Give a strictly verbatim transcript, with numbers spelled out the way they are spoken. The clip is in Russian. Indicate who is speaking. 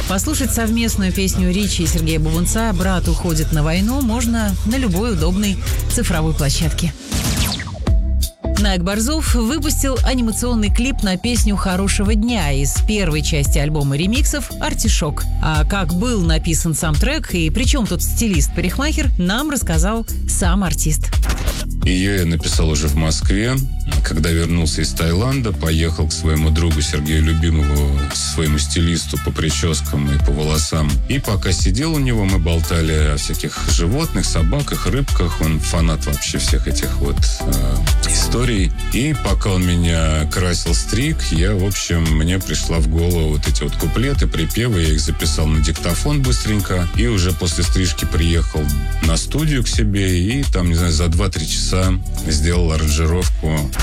Speaker 1: Послушать совместную песню Ричи и Сергея Бубенца «Брат уходит на войну» можно на любой удобной цифровой площадке. Найк Борзов выпустил анимационный клип на песню «Хорошего дня» из первой части альбома ремиксов «Артишок». А как был написан сам трек и при чем тут стилист-парикмахер, нам рассказал сам артист.
Speaker 2: Ее я написал уже в Москве. Когда вернулся из Таиланда, поехал к своему другу Сергею Любимову, своему стилисту по прическам и по волосам. И пока сидел у него, мы болтали о всяких животных, собаках, рыбках. Он фанат вообще всех этих вот э, историй. И пока он меня красил, стриг, я, в общем, мне пришла в голову вот эти вот куплеты, припевы. Я их записал на диктофон быстренько. И уже после стрижки приехал на студию к себе. И там, не знаю, за два-три часа сделал аранжировку